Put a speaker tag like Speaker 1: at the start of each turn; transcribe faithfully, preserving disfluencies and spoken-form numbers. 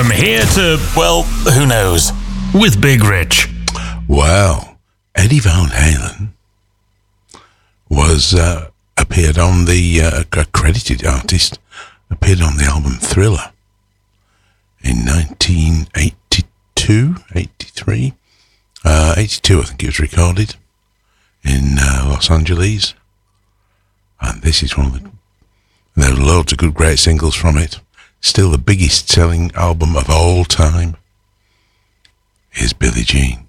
Speaker 1: From here to, well, who knows? With Big Rich.
Speaker 2: Well, Eddie Van Halen was uh, appeared on the uh, credited artist appeared on the album Thriller in nineteen eighty-two, eighty-three, uh, eighty-two. I think it was recorded in uh, Los Angeles, and this is one of the. There are loads of good, great singles from it. Still the biggest selling album of all time is Billie Jean.